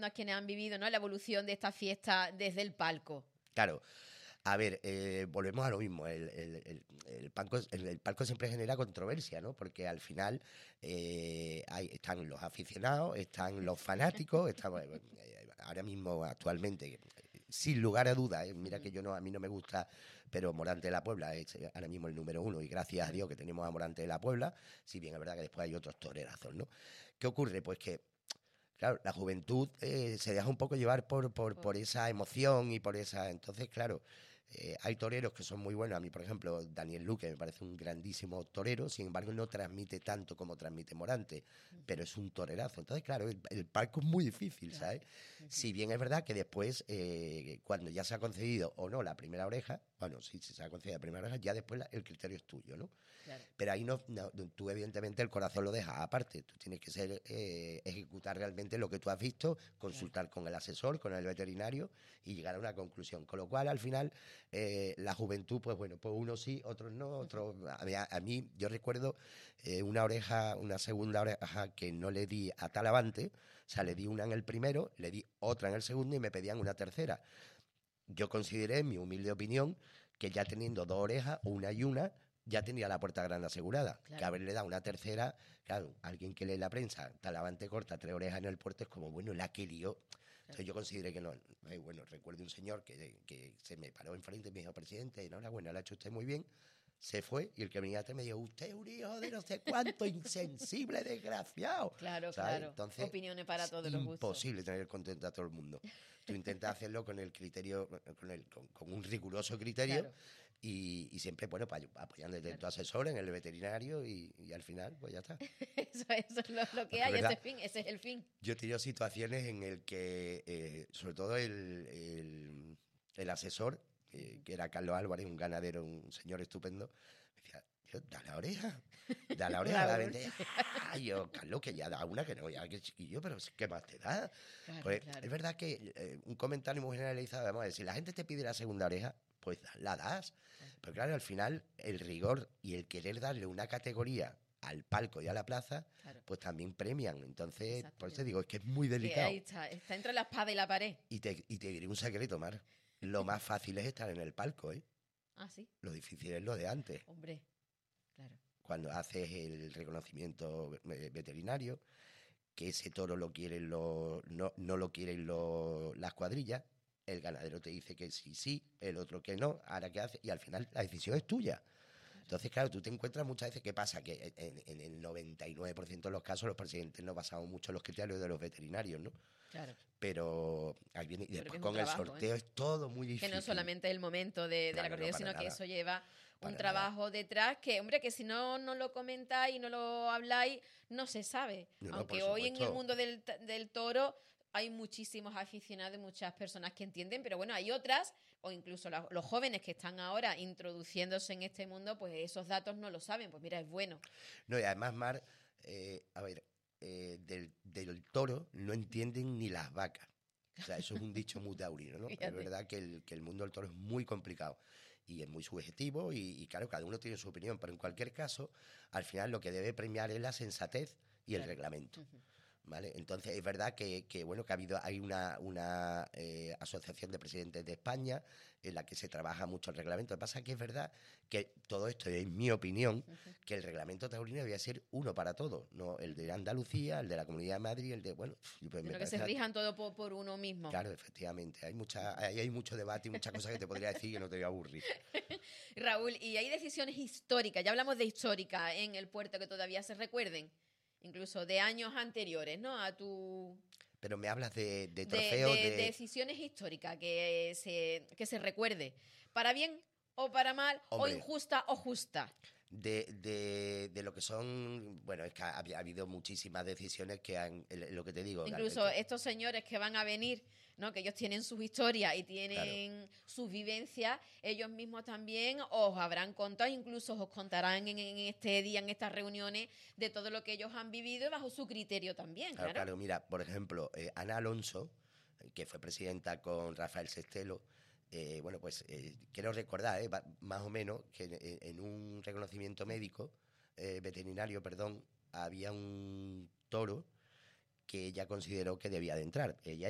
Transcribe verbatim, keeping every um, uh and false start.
personas quienes han vivido, ¿no?, la evolución de esta fiesta desde el palco. Claro. A ver, eh, volvemos a lo mismo. El, el, el, el, palco, el, el palco siempre genera controversia, ¿no? Porque al final eh, hay, están los aficionados, están los fanáticos, están, eh, ahora mismo, actualmente, sin lugar a dudas, eh, mira que yo no, a mí no me gusta, pero Morante de la Puebla es ahora mismo el número uno, y gracias a Dios que tenemos a Morante de la Puebla, si bien es verdad que después hay otros torerazos, ¿no? ¿Qué ocurre? Pues que claro, la juventud eh, se deja un poco llevar por, por, por esa emoción y por esa... Entonces, claro, eh, hay toreros que son muy buenos. A mí, por ejemplo, Daniel Luque me parece un grandísimo torero, sin embargo no transmite tanto como transmite Morante, uh-huh. pero es un torerazo. Entonces, claro, el, el palco es muy difícil, claro. ¿sabes? Uh-huh. Si bien es verdad que después, eh, cuando ya se ha concedido o no la primera oreja, bueno, sí, si se ha concedido la primera oreja, ya después la, el criterio es tuyo, ¿no? Claro. Pero ahí no, no, tú evidentemente el corazón lo dejas aparte, tú tienes que ser eh, ejecutar realmente lo que tú has visto, consultar claro. con el asesor, con el veterinario y llegar a una conclusión, con lo cual al final eh, la juventud, pues bueno, pues unos sí, otros no, otros a mí, a mí yo recuerdo eh, una oreja, una segunda oreja que no le di a Talavante, o sea, le di una en el primero, le di otra en el segundo y me pedían una tercera. Yo consideré, en mi humilde opinión, que ya teniendo dos orejas, una y una, ya tenía la puerta grande asegurada. Claro. Que haberle dado una tercera, claro, alguien que lee la prensa, Talavante corta tres orejas en el puerto, es como, bueno, la que lió. Claro. Entonces yo consideré que no. Eh, bueno, recuerdo un señor que, que se me paró enfrente y me dijo, presidente, enhorabuena, lo ha hecho usted muy bien. Se fue y el que venía atrás me dijo, usted es un hijo de no sé cuánto, insensible, desgraciado. Claro, ¿sabes? claro. Entonces, opiniones para todos los gustos. Es imposible tener contento a todo el mundo. Tú intentas hacerlo con el criterio, con, el, con, con un riguroso criterio, claro. y, y siempre, bueno, apoyándote claro. en tu asesor, en el veterinario, y, y al final, pues ya está. eso, eso es lo, lo que hay, ese, fin, ese es el fin. Yo he tenido situaciones en el que, eh, sobre todo el, el, el asesor, eh, que era Carlos Álvarez, un ganadero, un señor estupendo, me decía, da la oreja, da la oreja, la vende. Ay, yo, Carlos, que ya da una, que no, ya que chiquillo, pero ¿qué más te da? Claro, pues claro. Es verdad que eh, un comentario muy generalizado, vamos a decir, si la gente te pide la segunda oreja, pues la das. Claro. Pero claro, al final, el rigor y el querer darle una categoría al palco y a la plaza, claro. pues también premian. Entonces, por eso digo, es que es muy delicado. Ahí está, está entre la espada y la pared. Y te, y te diré un secreto, Mar. Lo más fácil es estar en el palco, ¿eh? Ah, ¿sí? Lo difícil es lo de antes. Hombre, claro. Cuando haces el reconocimiento veterinario, que ese toro lo quieren los, no, no lo quieren los, las cuadrillas, el ganadero te dice que sí, sí, el otro que no, ahora qué hace, y al final la decisión es tuya. Entonces, claro, tú te encuentras muchas veces, ¿qué pasa? Que en, en el noventa y nueve por ciento de los casos los presidentes no basamos mucho en los criterios de los veterinarios, ¿no? Claro. Pero ahí viene, y después con trabajo, el sorteo, ¿eh? Es todo muy difícil. Que no solamente el momento de, de no, la corrida, no, sino nada. Que eso lleva para un trabajo nada. Detrás que, hombre, que si no, no lo comentáis y no lo habláis, no se sabe. No, Aunque hoy en el mundo del, del toro hay muchísimos aficionados, muchas personas que entienden, pero bueno, hay otras, o incluso la, los jóvenes que están ahora introduciéndose en este mundo, pues esos datos no lo saben. Pues mira, es bueno. No, y además, Mar, eh, a ver, eh, del, del toro no entienden ni las vacas. O sea, eso es un dicho muy taurino, ¿no? Es verdad que el, que el mundo del toro es muy complicado y es muy subjetivo y, y, claro, cada uno tiene su opinión, pero en cualquier caso, al final lo que debe premiar es la sensatez y el claro. reglamento. Uh-huh. ¿Vale? Entonces es verdad que, que bueno que ha habido hay una, una eh, asociación de presidentes de España en la que se trabaja mucho el reglamento. Lo que pasa es que es verdad que todo esto, en mi opinión, uh-huh. que el reglamento taurino debía ser uno para todos, no el de Andalucía, el de la Comunidad de Madrid, el de bueno, pues me que se rijan todo por, por uno mismo. Claro, efectivamente, hay mucha hay, hay mucho debate y muchas cosas que te podría decir que no te voy a aburrir. Raúl, y hay decisiones históricas, ya hablamos de histórica en el puerto que todavía se recuerden. Incluso de años anteriores, ¿no? A tu... Pero me hablas de, de trofeos, de, de, de... de decisiones históricas que se, que se recuerde. Para bien o para mal, Hombre, o injusta o justa. De, de, de lo que son... Bueno, es que ha, ha habido muchísimas decisiones que han... Lo que te digo... Incluso que... estos señores que van a venir, ¿no? Que ellos tienen sus historias y tienen claro. sus vivencias, ellos mismos también os habrán contado, incluso os contarán en, en este día, en estas reuniones, de todo lo que ellos han vivido y bajo su criterio también. Claro, claro, claro. Mira, por ejemplo, eh, Ana Alonso, que fue presidenta con Rafael Sestelo, eh, bueno, pues eh, quiero recordar, eh, más o menos, que en, en un reconocimiento médico, eh, veterinario, perdón, había un toro que ella consideró que debía de entrar. Ella